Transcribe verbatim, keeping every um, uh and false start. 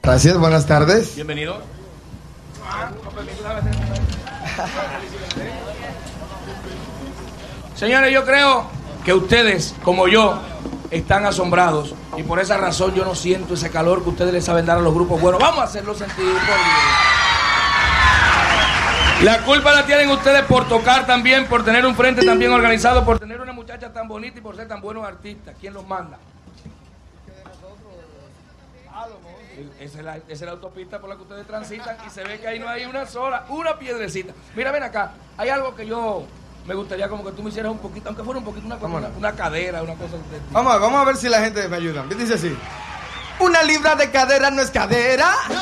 Gracias, buenas tardes. Bienvenido. Señores, yo creo que ustedes, como yo, están asombrados y por esa razón yo no siento ese calor que ustedes le saben dar a los grupos buenos. Vamos a hacerlo sentir, por Dios. La culpa la tienen ustedes por tocar también, por tener un frente tan bien organizado, por tener una muchacha tan bonita y por ser tan buenos artistas. ¿Quién los manda? Esa es, la, esa es la autopista por la que ustedes transitan y se ve que ahí no hay una sola, una piedrecita. Mira, ven acá, hay algo que yo me gustaría como que tú me hicieras un poquito, aunque fuera un poquito, una, una, una cadera, una cosa. De... Vamos, vamos a ver si la gente me ayuda. Dice así: una libra de cadera no es cadera.